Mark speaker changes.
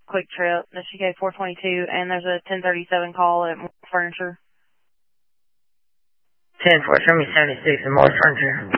Speaker 1: Quick Trip, the Chicane 422, and there's a 1037 call at More Furniture.
Speaker 2: 10-4, show me 76 and More Furniture.